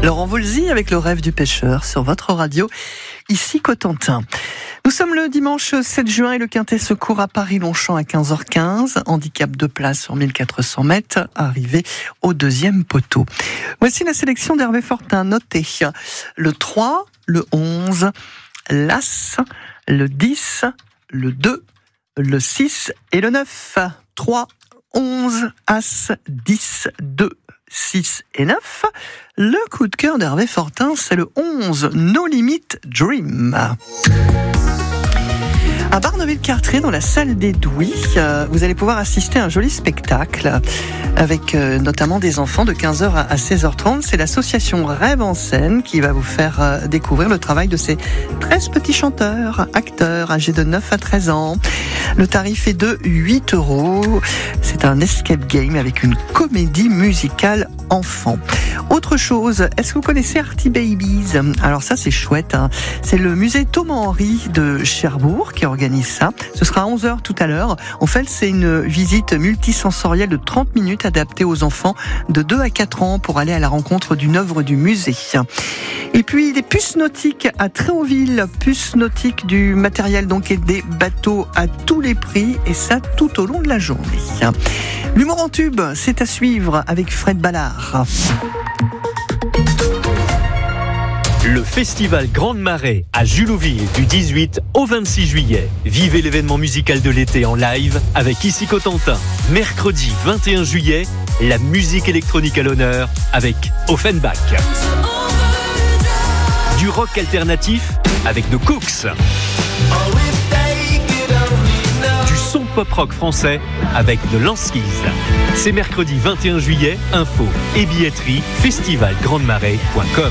Laurent Voulzy avec le rêve du pêcheur sur votre radio, ici Cotentin. Nous sommes le dimanche 7 juin et le Quintet se court à Paris-Longchamp à 15h15. Handicap 2 places sur 1400 mètres, arrivé au deuxième poteau. Voici la sélection d'Hervé Fortin. Notez le 3, le 11, l'As, le 10, le 2, le 6 et le 9. 3, 11, As, 10, 2, 6 et 9. Le coup de cœur d'Hervé Fortin, c'est le 11, No Limit Dream. À Barneville-Cartré, dans la salle des Douys, vous allez pouvoir assister à un joli spectacle avec notamment des enfants de 15h à 16h30. C'est l'association Rêve en scène qui va vous faire découvrir le travail de ces 13 petits chanteurs, acteurs âgés de 9 à 13 ans. Le tarif est de 8 €. C'est un escape game avec une comédie musicale enfant. Autre chose, est-ce que vous connaissez Arty Babies ? Alors ça c'est chouette, hein. C'est le musée Thomas-Henry de Cherbourg qui organise ça. Ce sera à 11h tout à l'heure. En fait, c'est une visite multisensorielle de 30 minutes adaptée aux enfants de 2 à 4 ans pour aller à la rencontre d'une œuvre du musée. Et puis des puces nautiques à Tréauville, puces nautiques du matériel donc et des bateaux à tous les prix et ça tout au long de la journée. L'humour en tube, c'est à suivre avec Fred Ballard. Le festival Grande Marée à Julouville du 18 au 26 juillet. Vivez l'événement musical de l'été en live avec Ici Cotentin. Mercredi 21 juillet, la musique électronique à l'honneur avec Offenbach. Du rock alternatif avec The Cooks. Du son pop-rock français avec The Lanskis. C'est mercredi 21 juillet, info et billetterie festivalgrandemarais.com.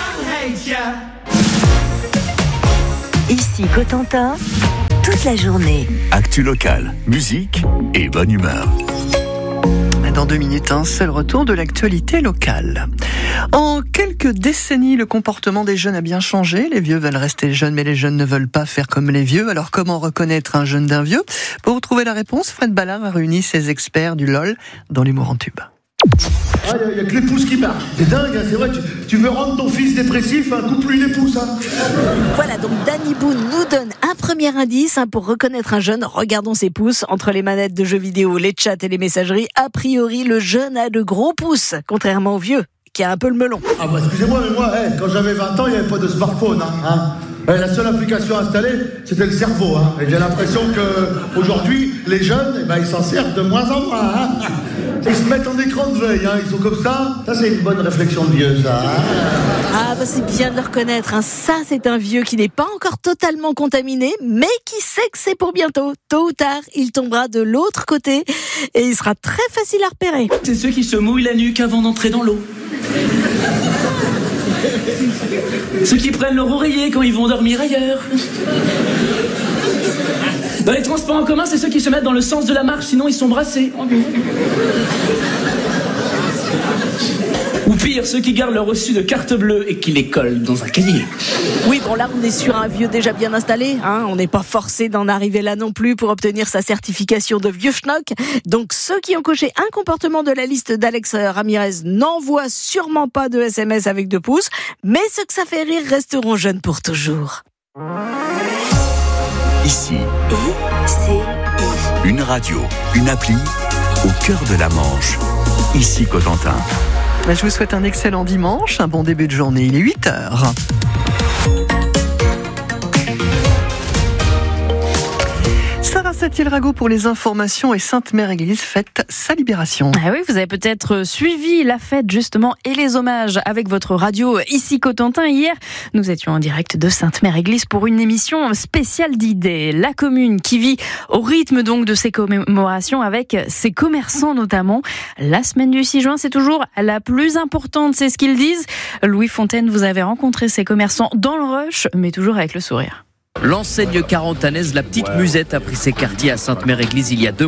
Ici Cotentin, toute la journée. Actu locale, musique et bonne humeur. Dans 2 minutes, un seul retour de l'actualité locale. En quelques décennies, le comportement des jeunes a bien changé. Les vieux veulent rester jeunes, mais les jeunes ne veulent pas faire comme les vieux. Alors comment reconnaître un jeune d'un vieux ? Pour trouver la réponse, Fred Ballard a réuni ses experts du LOL dans l'humour en tube. Il n'y a que les pouces qui marchent. C'est dingue, hein, c'est vrai, tu veux rendre ton fils dépressif, hein, coupe-lui les pouces. Hein. Voilà, donc Danny Boone nous donne un premier indice pour reconnaître un jeune. Regardons ses pouces. Entre les manettes de jeux vidéo, les chats et les messageries, a priori, le jeune a de gros pouces, contrairement au vieux, qui a un peu le melon. Ah bah excusez-moi, mais moi, quand j'avais 20 ans, il n'y avait pas de smartphone. La seule application installée, c'était le cerveau. Et j'ai l'impression qu'aujourd'hui, les jeunes, ils s'en servent de moins en moins. Ils se mettent en écran de veille, ils sont comme ça. Ça, c'est une bonne réflexion de vieux, ça. Ah, bah c'est bien de le reconnaître. Ça, c'est un vieux qui n'est pas encore totalement contaminé, mais qui sait que c'est pour bientôt. Tôt ou tard, il tombera de l'autre côté et il sera très facile à repérer. C'est ceux qui se mouillent la nuque avant d'entrer dans l'eau. Ceux qui prennent leur oreiller quand ils vont dormir ailleurs. Dans les transports en commun, c'est ceux qui se mettent dans le sens de la marche, sinon ils sont brassés. Ou pire, ceux qui gardent leur reçu de carte bleue et qui les collent dans un cahier. Oui, bon là on est sur un vieux déjà bien installé, on n'est pas forcé d'en arriver là non plus pour obtenir sa certification de vieux schnock. Donc ceux qui ont coché un comportement de la liste d'Alex Ramirez n'envoient sûrement pas de SMS avec 2 pouces, mais ceux que ça fait rire resteront jeunes pour toujours. Ici, une radio, une appli au cœur de la Manche. Ici Cotentin. Je vous souhaite un excellent dimanche, un bon début de journée. Il est 8h. Sarah Satie-Rago pour les informations et Sainte-Mère-Église fête sa libération. Ah oui, vous avez peut-être suivi la fête justement et les hommages avec votre radio ici Cotentin. Hier, nous étions en direct de Sainte-Mère-Église pour une émission spéciale d'idées. La commune qui vit au rythme donc de ces commémorations avec ses commerçants notamment. La semaine du 6 juin, c'est toujours la plus importante, c'est ce qu'ils disent. Louis Fontaine, vous avez rencontré ces commerçants dans le rush, mais toujours avec le sourire. L'enseigne carentanaise La Petite Musette a pris ses quartiers à Sainte-Mère-Église il y a 2 mois.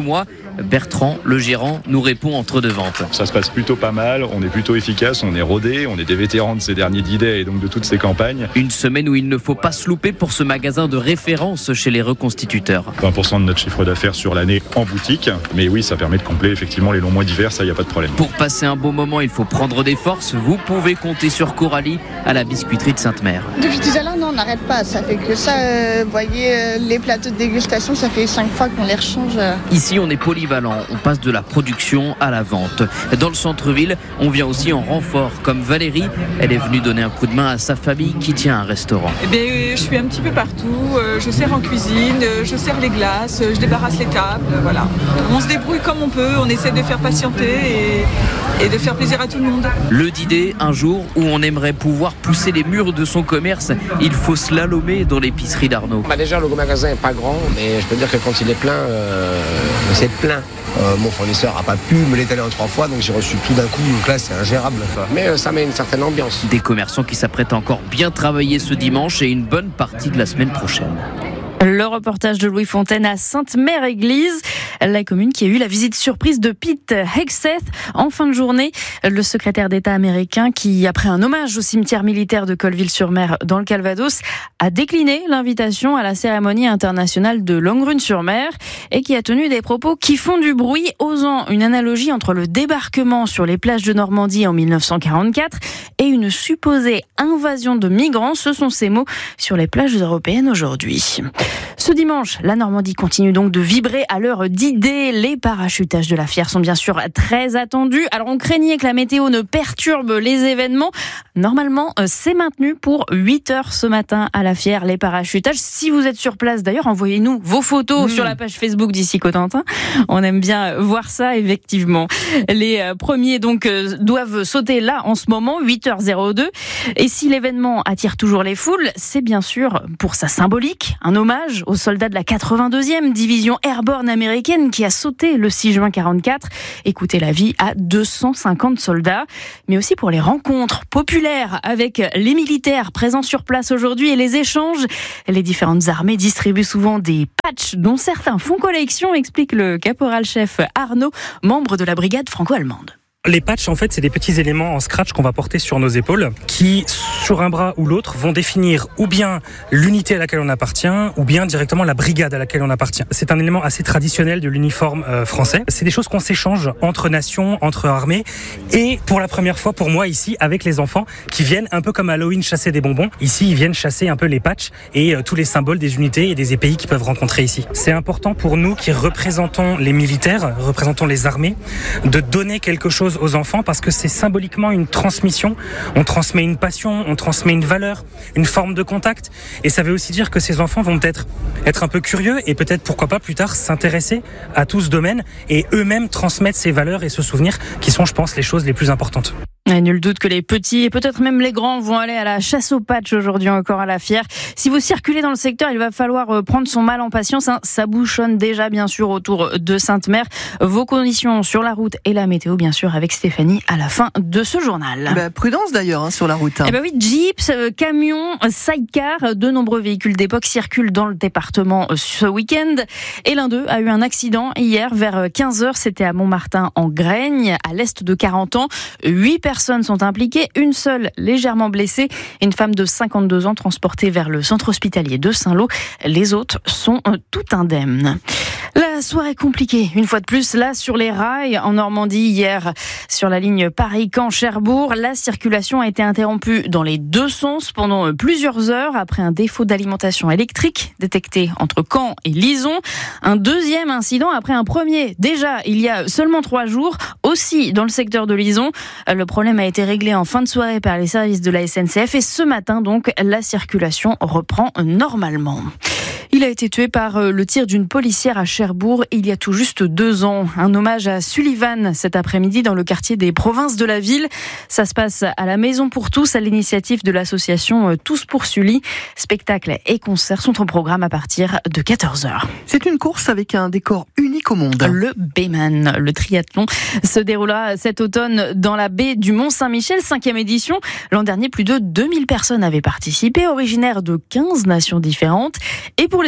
Bertrand, le gérant, nous répond entre deux ventes. Ça se passe plutôt pas mal, on est plutôt efficace, on est rodé, on est des vétérans de ces derniers D-Day et donc de toutes ces campagnes. Une semaine où il ne faut pas se louper pour ce magasin de référence chez les reconstituteurs. 20% de notre chiffre d'affaires sur l'année en boutique, mais oui, ça permet de combler effectivement les longs mois d'hiver, ça y a pas de problème. Pour passer un bon moment, il faut prendre des forces. Vous pouvez compter sur Coralie à la biscuiterie de Sainte-Mère. Depuis tout à l'heure, non, on n'arrête pas. Ça fait que ça, vous voyez, les plateaux de dégustation, ça fait 5 fois qu'on les rechange. Ici, on est polyvalent. On passe de la production à la vente. Dans le centre-ville, on vient aussi en renfort, comme Valérie. Elle est venue donner un coup de main à sa famille qui tient un restaurant. Eh bien, je suis un petit peu partout. Je sers en cuisine, je sers les glaces, je débarrasse les tables, voilà. On se débrouille comme on peut. On essaie de faire patienter et de faire plaisir à tout le monde. Le D-Day, un jour où on aimerait pouvoir pousser les murs de son commerce, il faut slalomer dans l'épicerie d'Arnaud. Déjà, le magasin n'est pas grand, mais je peux dire que quand il est plein, c'est plein. Mon fournisseur n'a pas pu me l'étaler en 3 fois, donc j'ai reçu tout d'un coup, donc là c'est ingérable. Mais ça met une certaine ambiance. Des commerçants qui s'apprêtent à encore bien travailler ce dimanche et une bonne partie de la semaine prochaine. Le reportage de Louis Fontaine à Sainte-Mère-Église, la commune qui a eu la visite surprise de Pete Hegseth en fin de journée. Le secrétaire d'État américain qui, après un hommage au cimetière militaire de Colleville-sur-Mer dans le Calvados, a décliné l'invitation à la cérémonie internationale de Langrune-sur-Mer et qui a tenu des propos qui font du bruit, osant une analogie entre le débarquement sur les plages de Normandie en 1944 et une supposée invasion de migrants. Ce sont ces mots sur les plages européennes aujourd'hui. Ce dimanche, la Normandie continue donc de vibrer à l'heure D-Day. Les parachutages de la Fière sont bien sûr très attendus. Alors on craignait que la météo ne perturbe les événements. Normalement, c'est maintenu pour 8h ce matin à la Fière, les parachutages. Si vous êtes sur place d'ailleurs, envoyez-nous vos photos sur la page Facebook d'Ici Cotentin. On aime bien voir ça, effectivement. Les premiers donc doivent sauter là en ce moment, 8h02. Et si l'événement attire toujours les foules, c'est bien sûr pour sa symbolique, un hommage aux soldats de la 82e division airborne américaine qui a sauté le 6 juin 44 et coûté la vie à 250 soldats, mais aussi pour les rencontres populaires avec les militaires présents sur place aujourd'hui et les échanges. Les différentes armées distribuent souvent des patchs dont certains font collection, explique le caporal-chef Arnaud, membre de la brigade franco-allemande. Les patchs, en fait, c'est des petits éléments en scratch qu'on va porter sur nos épaules qui, sur un bras ou l'autre, vont définir ou bien l'unité à laquelle on appartient ou bien directement la brigade à laquelle on appartient. C'est un élément assez traditionnel de l'uniforme français. C'est des choses qu'on s'échange entre nations, entre armées et pour la première fois pour moi ici avec les enfants qui viennent un peu comme Halloween chasser des bonbons. Ici, ils viennent chasser un peu les patchs et tous les symboles des unités et des EPI qu'ils peuvent rencontrer ici. C'est important pour nous qui représentons les militaires, représentons les armées, de donner quelque chose aux enfants parce que c'est symboliquement une transmission. On transmet une passion, on transmet une valeur, une forme de contact et ça veut aussi dire que ces enfants vont peut-être être un peu curieux et peut-être pourquoi pas plus tard s'intéresser à tout ce domaine et eux-mêmes transmettre ces valeurs et ce souvenir qui sont, je pense, les choses les plus importantes. Et nul doute que les petits et peut-être même les grands vont aller à la chasse aux patchs aujourd'hui encore à la Fière. Si vous circulez dans le secteur, il va falloir prendre son mal en patience. Ça bouchonne déjà bien sûr autour de Sainte-Mère. Vos conditions sur la route et la météo bien sûr avec Stéphanie à la fin de ce journal. Prudence d'ailleurs sur la route. Oui, jeeps, camions, sidecar, de nombreux véhicules d'époque circulent dans le département ce week-end. Et l'un d'eux a eu un accident hier vers 15h. C'était à Montmartin en Graigne, à l'est de 40 ans. 8 personnes sont impliquées, une seule légèrement blessée, une femme de 52 ans transportée vers le centre hospitalier de Saint-Lô. Les autres sont tout indemnes. La soirée compliquée, une fois de plus, là sur les rails en Normandie hier, sur la ligne Paris-Caen-Cherbourg. La circulation a été interrompue dans les deux sens pendant plusieurs heures après un défaut d'alimentation électrique détecté entre Caen et Lison. Un deuxième incident après un premier, déjà il y a seulement 3 jours, aussi dans le secteur de Lison. Le problème a été réglé en fin de soirée par les services de la SNCF et ce matin donc la circulation reprend normalement. Il a été tué par le tir d'une policière à Cherbourg il y a tout juste 2 ans. Un hommage à Sullivan cet après-midi dans le quartier des Provinces de la ville. Ça se passe à la Maison pour tous, à l'initiative de l'association Tous pour Sully. Spectacles et concerts sont au programme à partir de 14h. C'est une course avec un décor unique au monde. Le Bayman, le triathlon, se déroula cet automne dans la baie du Mont-Saint-Michel, 5e édition. L'an dernier, plus de 2000 personnes avaient participé, originaires de 15 nations différentes. Et pour les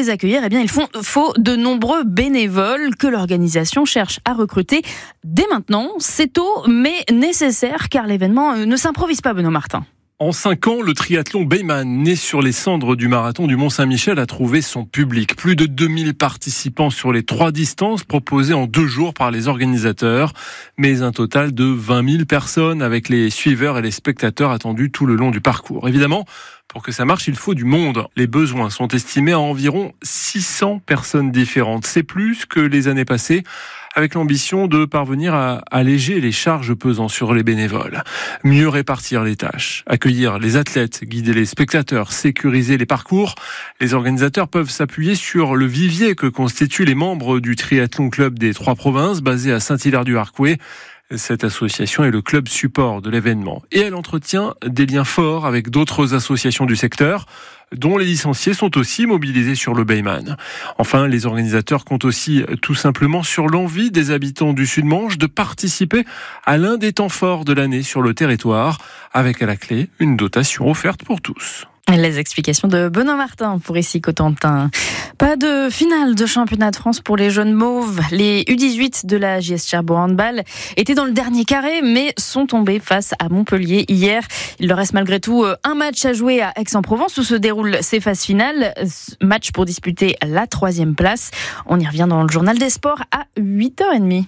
les accueillir, eh bien, il faut de nombreux bénévoles que l'organisation cherche à recruter dès maintenant. C'est tôt, mais nécessaire, car l'événement ne s'improvise pas, Benoît Martin. En 5 ans, le triathlon Bayman, né sur les cendres du marathon du Mont-Saint-Michel, a trouvé son public. Plus de 2000 participants sur les 3 distances proposées en 2 jours par les organisateurs, mais un total de 20 000 personnes avec les suiveurs et les spectateurs attendus tout le long du parcours. Évidemment, pour que ça marche, il faut du monde. Les besoins sont estimés à environ 600 personnes différentes. C'est plus que les années passées, avec l'ambition de parvenir à alléger les charges pesant sur les bénévoles. Mieux répartir les tâches, accueillir les athlètes, guider les spectateurs, sécuriser les parcours. Les organisateurs peuvent s'appuyer sur le vivier que constituent les membres du Triathlon Club des 3 provinces, basé à Saint-Hilaire-du-Harcouët. Cette association est le club support de l'événement et elle entretient des liens forts avec d'autres associations du secteur, dont les licenciés sont aussi mobilisés sur le Bayman. Enfin, les organisateurs comptent aussi tout simplement sur l'envie des habitants du Sud-Manche de participer à l'un des temps forts de l'année sur le territoire, avec à la clé une dotation offerte pour tous. Les explications de Benoît Martin pour ici Cotentin. Pas de finale de championnat de France pour les jeunes mauves. Les U18 de la JS Cherbourg Handball étaient dans le dernier carré, mais sont tombés face à Montpellier hier. Il leur reste malgré tout un match à jouer à Aix-en-Provence où se déroulent ces phases finales. Match pour disputer la 3e place. On y revient dans le journal des sports à 8h30.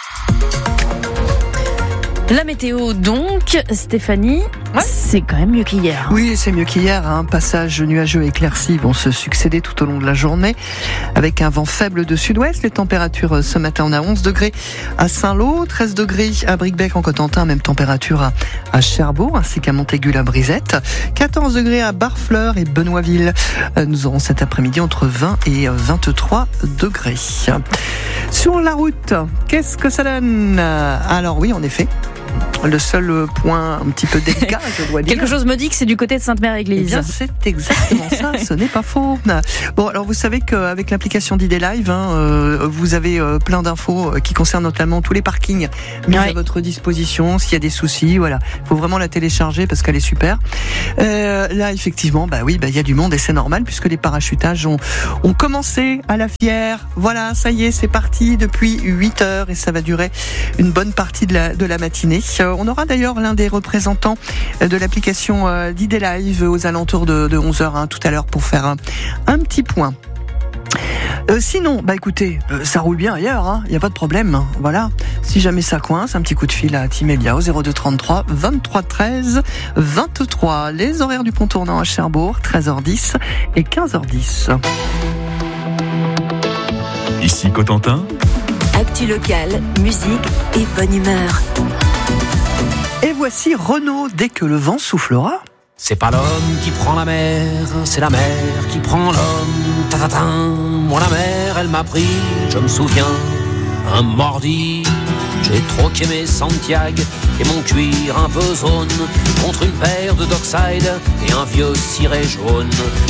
La météo donc, Stéphanie, c'est quand même mieux qu'hier. Oui, c'est mieux qu'hier. Passage nuageux et éclaircis vont se succéder tout au long de la journée. Avec un vent faible de sud-ouest, les températures ce matin, on a 11 degrés à Saint-Lô, 13 degrés à Bricbec en Cotentin, même température à Cherbourg, ainsi qu'à Montaigu la Brisette, 14 degrés à Barfleur et Benoîtville. Nous aurons cet après-midi entre 20 et 23 degrés. Sur la route, qu'est-ce que ça donne ? Alors oui, en effet, le seul point un petit peu délicat, je dois dire. Quelque chose me dit que c'est du côté de Sainte-Mère-Église. Eh bien, c'est exactement ça, ce n'est pas faux. Bon, alors vous savez qu'avec l'application d'ID Live, vous avez plein d'infos qui concernent notamment tous les parkings mis à votre disposition. S'il y a des soucis, voilà, il faut vraiment la télécharger parce qu'elle est super. Là, effectivement, il y a du monde et c'est normal puisque les parachutages ont commencé à la Fière. Voilà, ça y est, c'est parti depuis 8h et ça va durer une bonne partie de la matinée. On aura d'ailleurs l'un des représentants de l'application d'ID Live aux alentours de 11h tout à l'heure pour faire un petit point. Sinon, écoutez, ça roule bien ailleurs, il n'y a pas de problème. Voilà. Si jamais ça coince, un petit coup de fil à Timélia au 02 33 23 13 23. Les horaires du pont tournant à Cherbourg, 13h10 et 15h10. Ici Cotentin. Actu locale, musique et bonne humeur. Et voici Renaud, dès que le vent soufflera. C'est pas l'homme qui prend la mer, c'est la mer qui prend l'homme. Ta-ta-ta, moi la mer, elle m'a pris, je me souviens, un mardi. J'ai troqué mes Santiago et mon cuir un peu zone contre une paire de Dockside et un vieux ciré jaune.